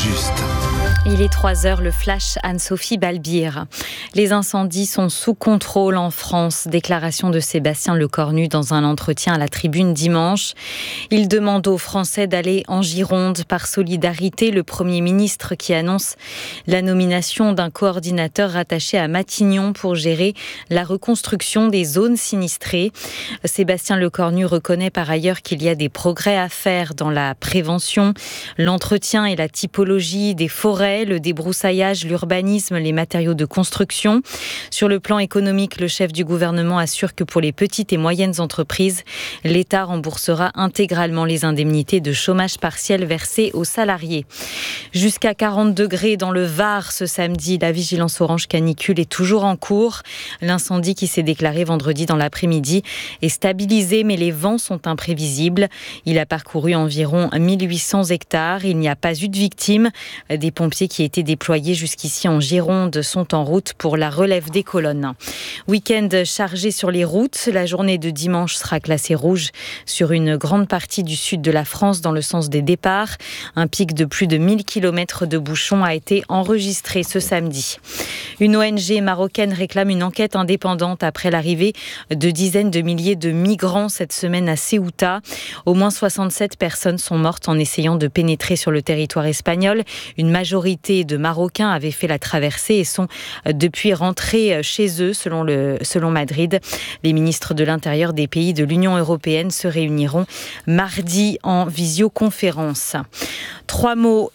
juste. Il est 3h, le flash Anne-Sophie Balbir. Les incendies sont sous contrôle en France. Déclaration de Sébastien Lecornu dans un entretien à la Tribune dimanche. Il demande aux Français d'aller en Gironde par solidarité. Le Premier ministre qui annonce la nomination d'un coordinateur rattaché à Matignon pour gérer la reconstruction des zones sinistrées. Sébastien Lecornu reconnaît par ailleurs qu'il y a des progrès à faire dans la prévention, l'entretien et la typologie des forêts, le débroussaillage, l'urbanisme, les matériaux de construction. Sur le plan économique, le chef du gouvernement assure que pour les petites et moyennes entreprises, l'État remboursera intégralement les indemnités de chômage partiel versées aux salariés. Jusqu'à 40 degrés dans le Var ce samedi, la vigilance orange canicule est toujours en cours. L'incendie qui s'est déclaré vendredi dans l'après-midi est stabilisé, mais les vents sont imprévisibles. Il a parcouru environ 1800 hectares. Il n'y a pas eu de victimes. Des pompiers qui étaient déployés jusqu'ici en Gironde sont en route pour la relève des colonnes. Week-end chargé sur les routes. La journée de dimanche sera classée rouge sur une grande partie du sud de la France dans le sens des départs. Un pic de plus de 1000 km de bouchons a été enregistré ce samedi. Une ONG marocaine réclame une enquête indépendante après l'arrivée de dizaines de milliers de migrants cette semaine à Ceuta. Au moins 67 personnes sont mortes en essayant de pénétrer sur le territoire espagnol. Une majorité de Marocains avaient fait la traversée et sont depuis rentrés chez eux, selon Madrid. Les ministres de l'Intérieur des pays de l'Union européenne se réuniront mardi en visioconférence. 3 morts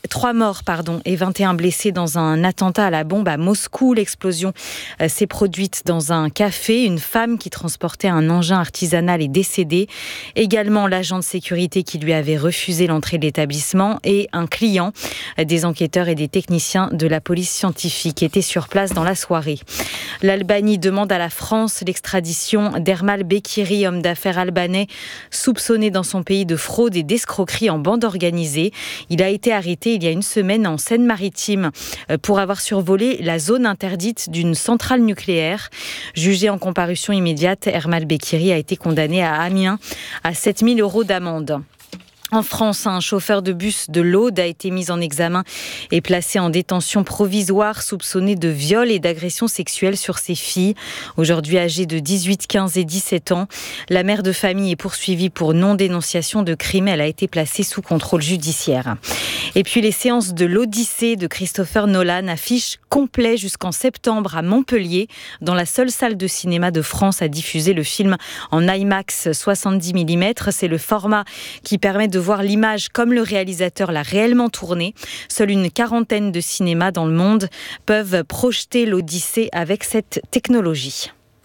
et 21 blessés dans un attentat à la bombe à Moscou. L'explosion s'est produite dans un café. Une femme qui transportait un engin artisanal est décédée. Également l'agent de sécurité qui lui avait refusé l'entrée de l'établissement et un client. Des enquêteurs et des techniciens de la police scientifique étaient sur place dans la soirée. L'Albanie demande à la France l'extradition d'Ermal Bekiri, homme d'affaires albanais soupçonné dans son pays de fraude et d'escroquerie en bande organisée. Il a été arrêté il y a une semaine en Seine-Maritime pour avoir survolé la zone interdite d'une centrale nucléaire. Jugé en comparution immédiate, Ermal Bekiri a été condamné à Amiens à 7 000 € d'amende. En France, un chauffeur de bus de l'Aude a été mis en examen et placé en détention provisoire, soupçonné de viol et d'agression sexuelle sur ses filles. Aujourd'hui âgées de 18, 15 et 17 ans, la mère de famille est poursuivie pour non-dénonciation de crime. Elle a été placée sous contrôle judiciaire. Et puis les séances de l'Odyssée de Christopher Nolan affichent complet jusqu'en septembre à Montpellier, dans la seule salle de cinéma de France à diffuser le film en IMAX 70 mm. C'est le format qui permet de voir l'image comme le réalisateur l'a réellement tournée. Seule une quarantaine de cinémas dans le monde peuvent projeter l'Odyssée avec cette technologie.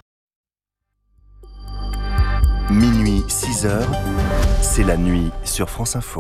Minuit 6h, c'est la nuit sur France Info.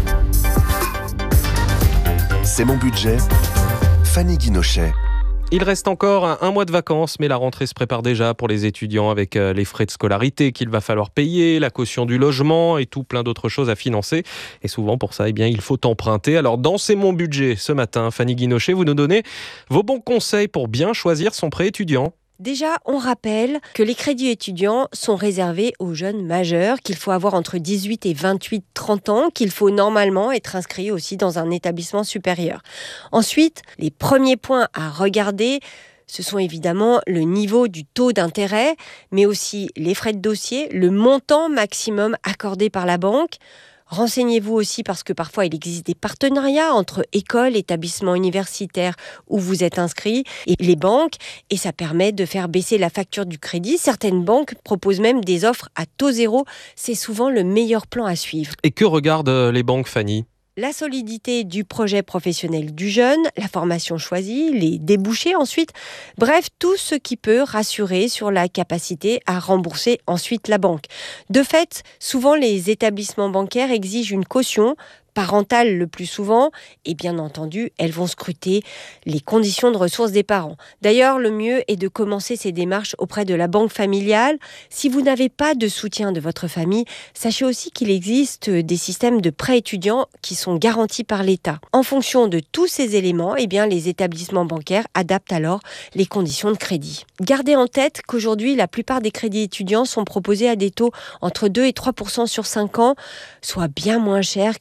C'est mon budget, Fanny Guinochet. Il reste encore un mois de vacances, mais la rentrée se prépare déjà pour les étudiants avec les frais de scolarité qu'il va falloir payer, la caution du logement et tout plein d'autres choses à financer. Et souvent pour ça, il faut emprunter. Alors dans C'est mon budget, ce matin, Fanny Guinochet, vous nous donnez vos bons conseils pour bien choisir son prêt étudiant. Déjà, on rappelle que les crédits étudiants sont réservés aux jeunes majeurs, qu'il faut avoir entre 18 et 30 ans, qu'il faut normalement être inscrit aussi dans un établissement supérieur. Ensuite, les premiers points à regarder, ce sont évidemment le niveau du taux d'intérêt, mais aussi les frais de dossier, le montant maximum accordé par la banque. Renseignez-vous aussi parce que parfois il existe des partenariats entre écoles, établissements universitaires où vous êtes inscrit et les banques et ça permet de faire baisser la facture du crédit. Certaines banques proposent même des offres à taux zéro. C'est souvent le meilleur plan à suivre. Et que regardent les banques, Fanny ? La solidité du projet professionnel du jeune, la formation choisie, les débouchés ensuite, bref, tout ce qui peut rassurer sur la capacité à rembourser ensuite la banque. De fait, souvent les établissements bancaires exigent une caution parentale le plus souvent et bien entendu, elles vont scruter les conditions de ressources des parents. D'ailleurs, le mieux est de commencer ces démarches auprès de la banque familiale. Si vous n'avez pas de soutien de votre famille, sachez aussi qu'il existe des systèmes de prêts étudiants qui sont garantis par l'État. En fonction de tous ces éléments, les établissements bancaires adaptent alors les conditions de crédit. Gardez en tête qu'aujourd'hui, la plupart des crédits étudiants sont proposés à des taux entre 2 et 3% sur 5 ans, soit bien moins cher que les taux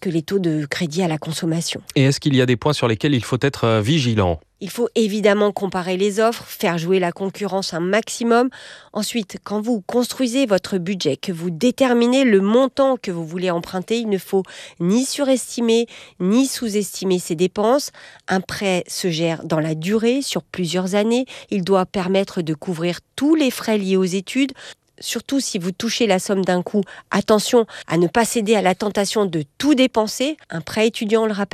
de crédit à la consommation. Et est-ce qu'il y a des points sur lesquels il faut être vigilant ? Il faut évidemment comparer les offres, faire jouer la concurrence un maximum. Ensuite, quand vous construisez votre budget, que vous déterminez le montant que vous voulez emprunter, il ne faut ni surestimer ni sous-estimer ses dépenses. Un prêt se gère dans la durée, sur plusieurs années. Il doit permettre de couvrir tous les frais liés aux études. Surtout si vous touchez la somme d'un coup, attention à ne pas céder à la tentation de tout dépenser. Un prêt étudiant, on le rappelle,